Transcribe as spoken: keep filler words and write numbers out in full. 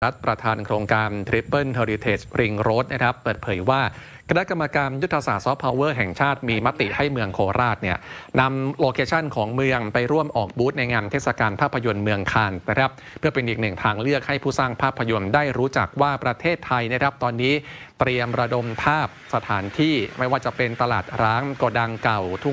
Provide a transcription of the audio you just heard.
รัฐประธานโครงการ Triple Heritage Ring Road นะครับเปิดเผยว่าคณะกรรมการยุทธศาสตร์ซอฟต์พาวเวอร์แห่งชาติมีมติให้เมืองโคราชเนี่ยนำโลเคชันของเมืองไปร่วมออกบูธในงานเทศกาลภาพยนตร์เมืองคานส์นะครับเพื่อเป็นอีกหนึ่งทางเลือกให้ผู้สร้างภาพยนตร์ได้รู้จักว่าประเทศไทยนะครับตอนนี้เตรียมระดมภาพสถานที่ไม่ว่าจะเป็นตลาดร้างโกดังเก่า